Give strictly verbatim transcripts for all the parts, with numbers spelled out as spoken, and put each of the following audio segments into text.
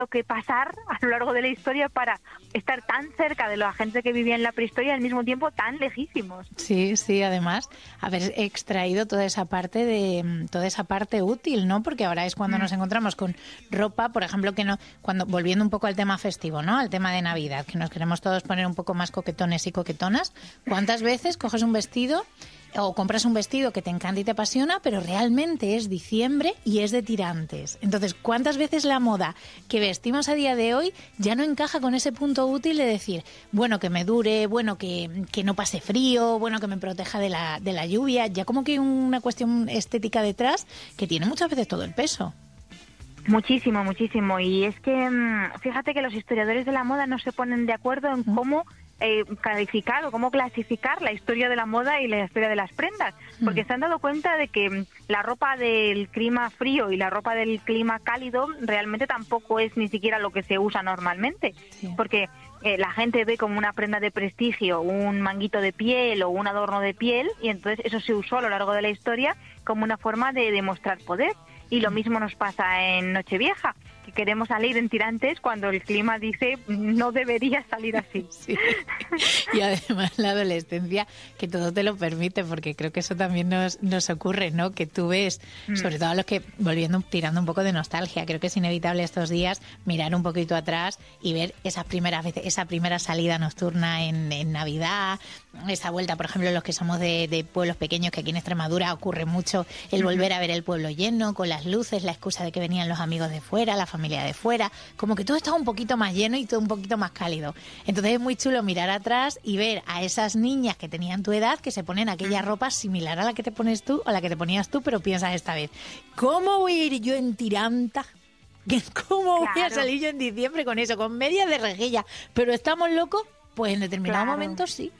que pasar a lo largo de la historia para estar tan cerca de la gente que vivía en la prehistoria y al mismo tiempo tan lejísimos. Sí, sí, además haber extraído toda esa parte de toda esa parte útil, ¿no? Porque ahora es cuando mm. nos encontramos con ropa, por ejemplo, que no, cuando volviendo un poco al tema festivo, ¿no? Al tema de Navidad, que nos queremos todos poner un poco más coquetones y coquetonas. ¿Cuántas veces coges un vestido o compras un vestido que te encanta y te apasiona, pero realmente es diciembre y es de tirantes? Entonces, ¿cuántas veces la moda que vestimos a día de hoy ya no encaja con ese punto útil de decir, bueno, que me dure, bueno, que, que no pase frío, bueno, que me proteja de la, de la lluvia? Ya como que hay una cuestión estética detrás que tiene muchas veces todo el peso. Muchísimo, muchísimo. Y es que fíjate que los historiadores de la moda no se ponen de acuerdo en cómo eh, calificar o cómo clasificar la historia de la moda y la historia de las prendas, porque mm. se han dado cuenta de que la ropa del clima frío y la ropa del clima cálido realmente tampoco es ni siquiera lo que se usa normalmente, sí. porque eh, la gente ve como una prenda de prestigio un manguito de piel o un adorno de piel, y entonces eso se usó a lo largo de la historia como una forma de demostrar poder. Y lo mismo nos pasa en Nochevieja, que queremos salir en tirantes cuando el clima dice no debería salir así. Sí. Y además la adolescencia, que todo te lo permite, porque creo que eso también nos, nos ocurre, ¿no? Que tú ves, mm. sobre todo a los que, volviendo, tirando un poco de nostalgia, creo que es inevitable estos días mirar un poquito atrás y ver esas primeras veces, esa primera salida nocturna en, en Navidad, esa vuelta, por ejemplo, los que somos de, de pueblos pequeños, que aquí en Extremadura ocurre mucho el volver a ver el pueblo lleno, con las luces, la excusa de que venían los amigos de fuera, la familia de fuera, como que todo estaba un poquito más lleno y todo un poquito más cálido. Entonces es muy chulo mirar atrás y ver a esas niñas que tenían tu edad que se ponen aquella ropa similar a la que te pones tú o a la que te ponías tú, pero piensas esta vez, ¿cómo voy a ir yo en tiranta? ¿Cómo voy claro. a salir yo en diciembre con eso? Con medias de rejilla. ¿Pero estamos locos? Pues en determinados claro. momentos sí.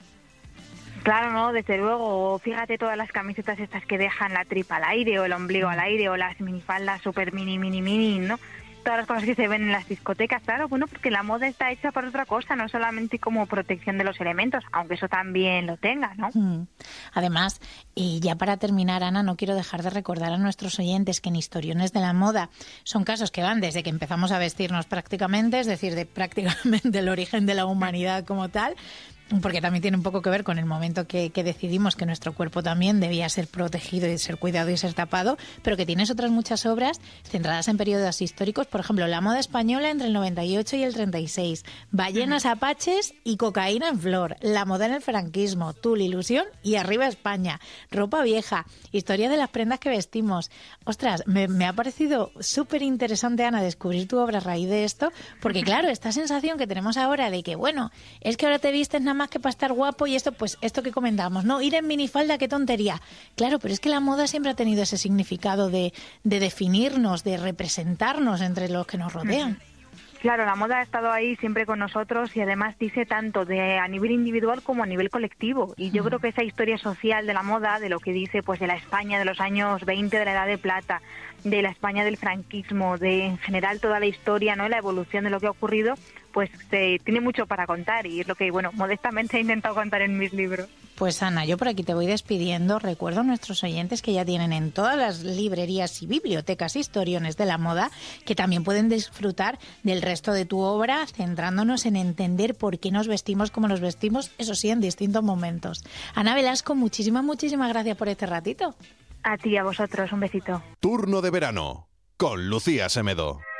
Claro, no, desde luego. Fíjate todas las camisetas estas que dejan la tripa al aire o el ombligo al aire o las minifaldas super mini, mini, mini, ¿no? Todas las cosas que se ven en las discotecas, claro, bueno, porque la moda está hecha para otra cosa, no solamente como protección de los elementos, aunque eso también lo tenga, ¿no? Mm. Además, y ya para terminar, Ana, no quiero dejar de recordar a nuestros oyentes que en Historiones de la Moda son casos que van desde que empezamos a vestirnos prácticamente, es decir, de prácticamente el origen de la humanidad como tal, porque también tiene un poco que ver con el momento que, que decidimos que nuestro cuerpo también debía ser protegido y ser cuidado y ser tapado, pero que tienes otras muchas obras centradas en periodos históricos, por ejemplo, la moda española entre el noventa y ocho y el treinta y seis, ballenas apaches y cocaína en flor, la moda en el franquismo, Tul, ilusión y arriba España, ropa vieja, historia de las prendas que vestimos. Ostras, me, me ha parecido súper interesante, Ana, descubrir tu obra a raíz de esto, porque claro, esta sensación que tenemos ahora de que, bueno, es que ahora te vistes nada más más que para estar guapo y esto, pues esto que comentábamos, ¿no? Ir en minifalda, qué tontería. Claro, pero es que la moda siempre ha tenido ese significado de, de definirnos, de representarnos entre los que nos rodean. Claro, la moda ha estado ahí siempre con nosotros y además dice tanto de a nivel individual como a nivel colectivo. Y yo creo que esa historia social de la moda, de lo que dice pues de la España de los años veinte, de la Edad de Plata, de la España del franquismo, de en general toda la historia, ¿no? La evolución de lo que ha ocurrido, pues se tiene mucho para contar y es lo que, bueno, modestamente he intentado contar en mis libros. Pues Ana, yo por aquí te voy despidiendo. Recuerdo a nuestros oyentes que ya tienen en todas las librerías y bibliotecas Historiones de la Moda, que también pueden disfrutar del resto de tu obra, centrándonos en entender por qué nos vestimos como nos vestimos, eso sí, en distintos momentos. Ana Velasco, muchísimas, muchísimas gracias por este ratito. A ti, a vosotros, un besito. Turno de verano, con Lucía Semedo.